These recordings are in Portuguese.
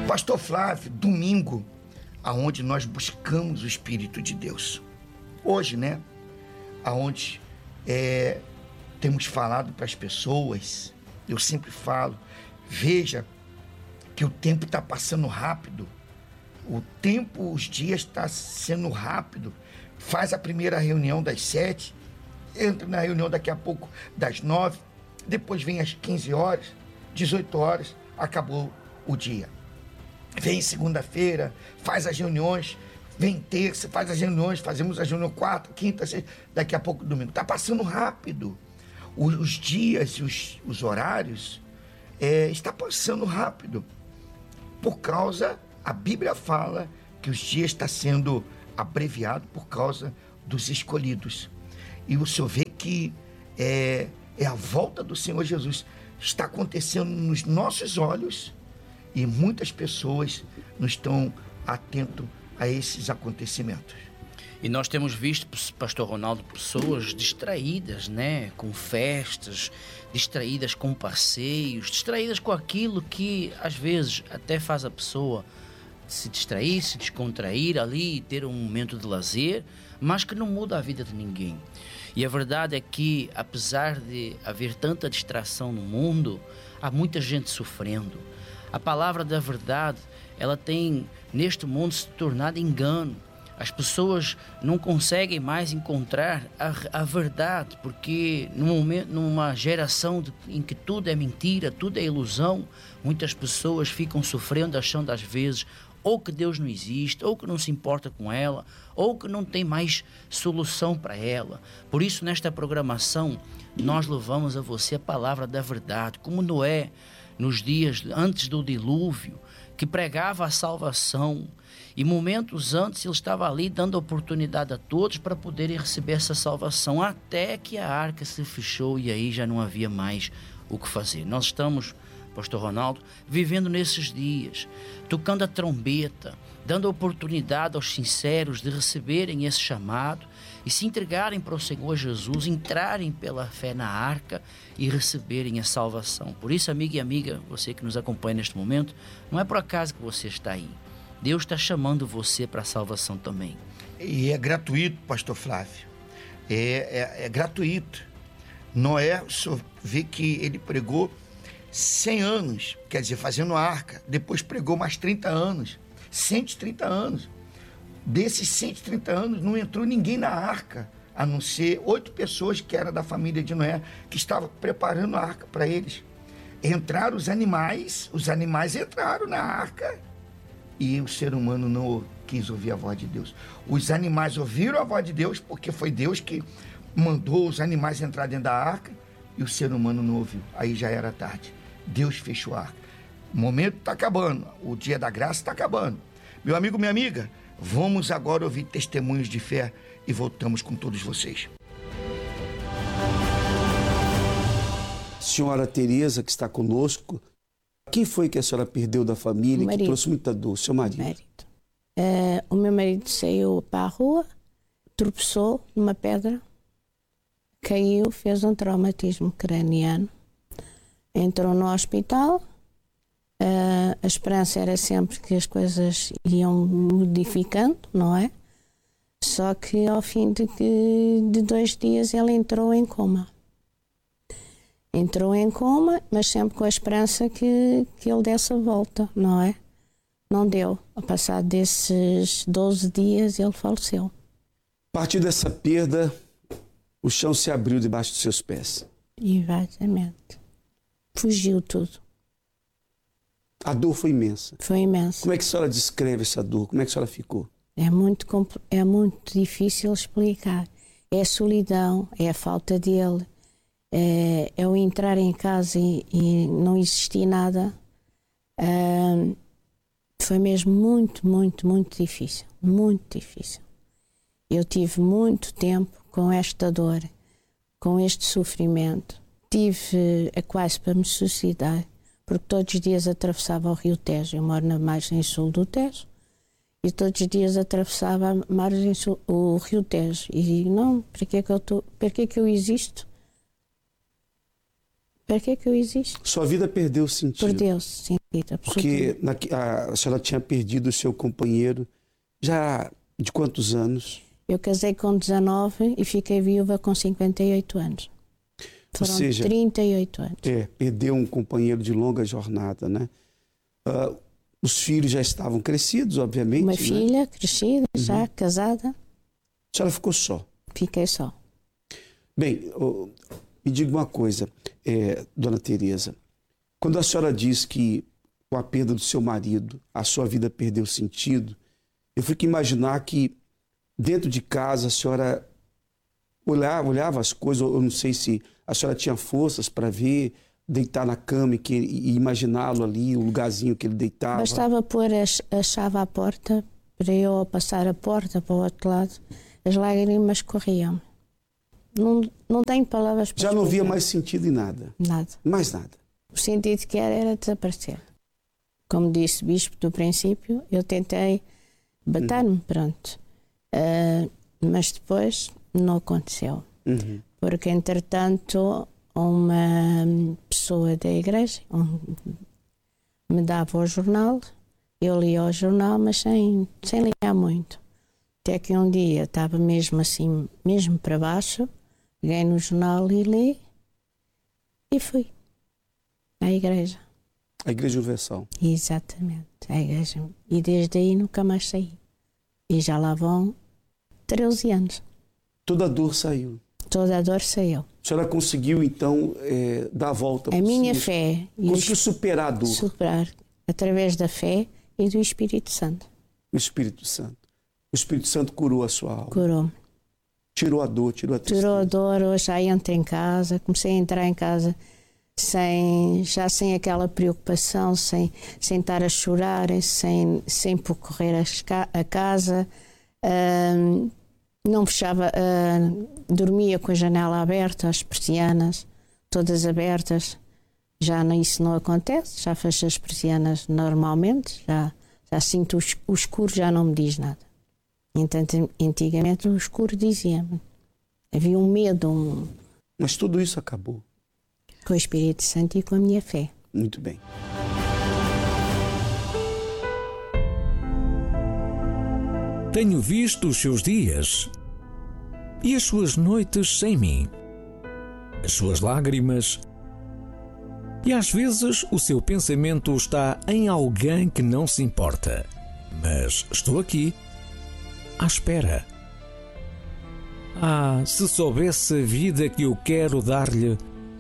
Pastor Flávio, domingo, aonde nós buscamos o Espírito de Deus. Hoje, né, aonde temos falado para as pessoas, eu sempre falo, veja que o tempo está passando rápido, o tempo, os dias está sendo rápido. Faz a primeira reunião das 7, entra na reunião daqui a pouco das 9, depois vem às 15 horas, 18 horas, acabou o dia. Vem segunda-feira, faz as reuniões, vem terça, faz as reuniões, fazemos a reunião quarta, quinta, sexta, daqui a pouco domingo. Está passando rápido. Os dias e os horários está passando rápido. Por causa, a Bíblia fala que os dias estão sendo abreviados por causa dos escolhidos. E o senhor vê que é a volta do Senhor Jesus. Está acontecendo nos nossos olhos e muitas pessoas não estão atentas a esses acontecimentos. E nós temos visto, pastor Ronaldo, pessoas distraídas, né? Com festas, distraídas com passeios, distraídas com aquilo que às vezes até faz a pessoa se distrair, se descontrair ali e ter um momento de lazer, mas que não muda a vida de ninguém. E a verdade é que, apesar de haver tanta distração no mundo, há muita gente sofrendo. A palavra da verdade, ela tem neste mundo se tornado engano. As pessoas não conseguem mais encontrar a verdade, porque numa geração em que tudo é mentira, tudo é ilusão, muitas pessoas ficam sofrendo, achando às vezes ou que Deus não existe, ou que não se importa com ela, ou que não tem mais solução para ela. Por isso, nesta programação, nós levamos a você a palavra da verdade, como Noé, nos dias antes do dilúvio, que pregava a salvação, e momentos antes ele estava ali dando oportunidade a todos para poderem receber essa salvação, até que a arca se fechou e aí já não havia mais o que fazer. Nós estamos, pastor Ronaldo, vivendo nesses dias, tocando a trombeta, dando oportunidade aos sinceros de receberem esse chamado e se entregarem para o Senhor Jesus, entrarem pela fé na arca e receberem a salvação. Por isso, amigo e amiga, você que nos acompanha neste momento, não é por acaso que você está aí. Deus está chamando você para a salvação também. E é gratuito, pastor Flávio. É gratuito. Noé, o senhor vê que ele pregou 100 anos, quer dizer, fazendo a arca. Depois pregou mais 30 anos, 130 anos. Desses 130 anos não entrou ninguém na arca, a não ser 8 pessoas que eram da família de Noé, que estavam preparando a arca para eles. Entraram os animais entraram na arca e o ser humano não quis ouvir a voz de Deus. Os animais ouviram a voz de Deus porque foi Deus que mandou os animais entrar dentro da arca e o ser humano não ouviu. Aí já era tarde. Deus fechou a arca. O momento está acabando, o dia da graça está acabando. Meu amigo, minha amiga, vamos agora ouvir testemunhos de fé e voltamos com todos vocês. Senhora Tereza, que está conosco, quem foi que a senhora perdeu da família que trouxe muita dor? Seu marido? O meu marido saiu para a rua, tropeçou numa pedra, caiu, fez um traumatismo craniano, entrou no hospital. A esperança era sempre que as coisas iam modificando, não é? Só que ao fim de 2 dias ele entrou em coma. Entrou em coma, mas sempre com a esperança que ele desse a volta, não é? Não deu. Ao passar desses 12 dias ele faleceu. A partir dessa perda, o chão se abriu debaixo dos seus pés. Exatamente. Fugiu tudo. A dor foi imensa. Foi imensa. Como é que a senhora descreve essa dor? Como é que a senhora ficou? É muito difícil explicar. É a solidão, é a falta dele, é o entrar em casa e não existir nada. Foi mesmo muito, muito, muito difícil. Muito difícil. Eu tive muito tempo com esta dor, com este sofrimento. Tive quase para me suicidar, porque todos os dias atravessava o Rio Tejo. Eu moro na margem sul do Tejo. E todos os dias atravessava a margem sul, o Rio Tejo. E digo, não, para que é que eu existo? Para que eu existo? Sua vida perdeu sentido. Perdeu sentido, porque a senhora tinha perdido o seu companheiro já de quantos anos? Eu casei com 19 e fiquei viúva com 58 anos. Foram 38 anos. Perdeu um companheiro de longa jornada, né? Os filhos já estavam crescidos, obviamente. Uma filha crescida, já casada. A senhora ficou só? Fiquei só. Bem, me diga uma coisa, dona Tereza. Quando a senhora diz que com a perda do seu marido a sua vida perdeu sentido, eu fico imaginar que dentro de casa a senhora olhava as coisas, eu não sei se a senhora tinha forças para ver, deitar na cama e imaginá-lo ali, o lugarzinho que ele deitava. Bastava pôr a chave à porta para eu passar a porta para o outro lado, as lágrimas corriam. Não tenho palavras para Já não explicar. havia mais sentido em nada? Nada. Mais nada? O sentido que era desaparecer. Como disse o bispo do princípio, eu tentei bater-me, pronto. Mas depois não aconteceu. Porque, entretanto, uma pessoa da igreja me dava o jornal, eu lia o jornal, mas sem ler muito. Até que um dia estava mesmo assim, mesmo para baixo, peguei no jornal e li e fui à igreja. A Igreja Universal. Exatamente, a igreja. E desde aí nunca mais saí. E já lá vão 13 anos. Toda a dor saiu. Toda a dor saiu. A senhora conseguiu, então, dar a volta. A minha fé. Conseguiu superar a dor. Superar, através da fé e do Espírito Santo. O Espírito Santo. O Espírito Santo curou a sua alma. Curou-me. Tirou a dor, tirou a tristeza. Tirou a dor, hoje já entro em casa, comecei a entrar em casa sem aquela preocupação, sem estar a chorar, sem percorrer a casa. Não fechava, dormia com a janela aberta, as persianas todas abertas. Já isso não acontece, já fecho as persianas normalmente, já sinto o escuro, já não me diz nada. Entanto, antigamente o escuro dizia-me. Havia um medo. Mas tudo isso acabou. Com o Espírito Santo e com a minha fé. Muito bem. Tenho visto os seus dias e as suas noites sem mim, as suas lágrimas, e às vezes o seu pensamento está em alguém que não se importa. Mas estou aqui, à espera. Se soubesse a vida que eu quero dar-lhe.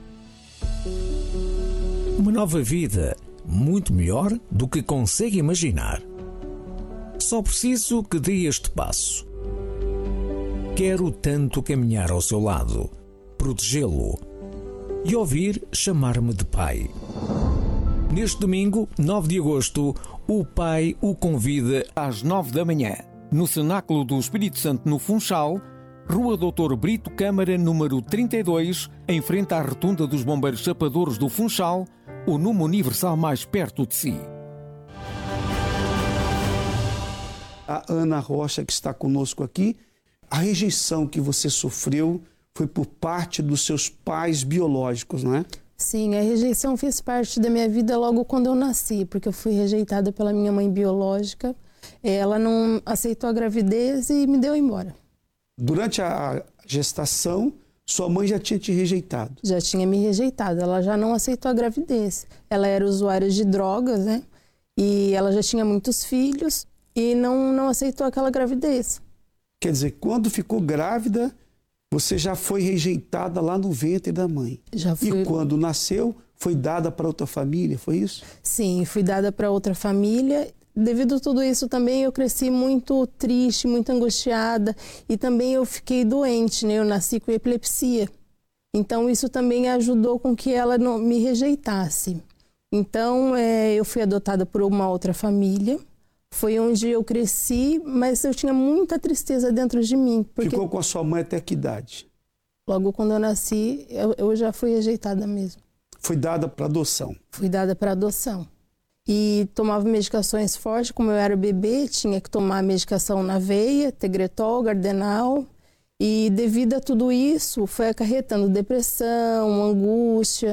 Uma nova vida, muito melhor do que consegue imaginar. Só preciso que dê este passo. Quero tanto caminhar ao seu lado, protegê-lo e ouvir chamar-me de pai. Neste domingo, 9 de agosto, o Pai o convida às 9 da manhã, no Cenáculo do Espírito Santo no Funchal, Rua Doutor Brito Câmara, número 32, em frente à Rotunda dos Bombeiros Chapadores do Funchal, o número universal mais perto de si. A Ana Rocha, que está conosco aqui, a rejeição que você sofreu foi por parte dos seus pais biológicos, não é? Sim, a rejeição fez parte da minha vida logo quando eu nasci, porque eu fui rejeitada pela minha mãe biológica. Ela não aceitou a gravidez e me deu embora. Durante a gestação, sua mãe já tinha te rejeitado? Já tinha me rejeitado, ela já não aceitou a gravidez. Ela era usuária de drogas, né? E ela já tinha muitos filhos e não aceitou aquela gravidez. Quer dizer, quando ficou grávida, você já foi rejeitada lá no ventre da mãe. Já fui. E quando nasceu, foi dada para outra família, foi isso? Sim, fui dada para outra família. Devido a tudo isso também eu cresci muito triste, muito angustiada e também eu fiquei doente, né? Eu nasci com epilepsia. Então isso também ajudou com que ela não me rejeitasse. Então eu fui adotada por uma outra família. Foi onde eu cresci, mas eu tinha muita tristeza dentro de mim. Ficou com a sua mãe até que idade? Logo quando eu nasci, eu já fui rejeitada mesmo. Foi dada para adoção? Fui dada para adoção. E tomava medicações fortes, como eu era bebê, tinha que tomar medicação na veia, Tegretol, Gardenal. E devido a tudo isso, foi acarretando depressão, angústia.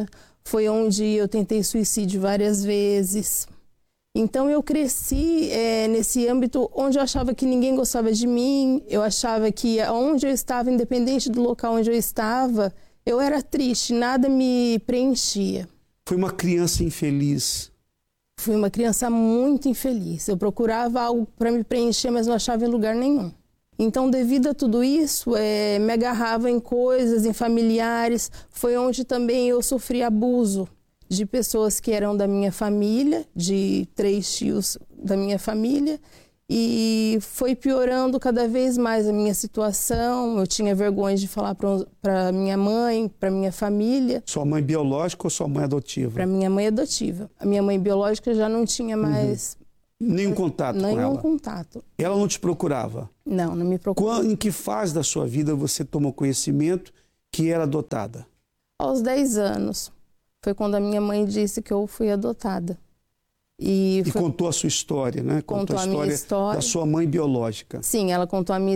Foi onde eu tentei suicídio várias vezes. Então eu cresci nesse âmbito onde eu achava que ninguém gostava de mim, eu achava que onde eu estava, independente do local onde eu estava, eu era triste, nada me preenchia. Foi uma criança infeliz. Fui uma criança muito infeliz. Eu procurava algo para me preencher, mas não achava em lugar nenhum. Então, devido a tudo isso, me agarrava em coisas, em familiares. Foi onde também eu sofri abuso de pessoas que eram da minha família, de 3 tios da minha família. E foi piorando cada vez mais a minha situação. Eu tinha vergonha de falar para minha mãe, para minha família. Sua mãe biológica ou sua mãe adotiva? Para minha mãe adotiva. A minha mãe biológica já não tinha mais... Nenhum contato com ela? Nenhum contato. Ela não te procurava? Não, não me procurava. Em que fase da sua vida você tomou conhecimento que era adotada? Aos 10 anos. Foi quando a minha mãe disse que eu fui adotada. E contou a sua história, né? Contou a minha história da sua mãe biológica. Sim, ela contou a minha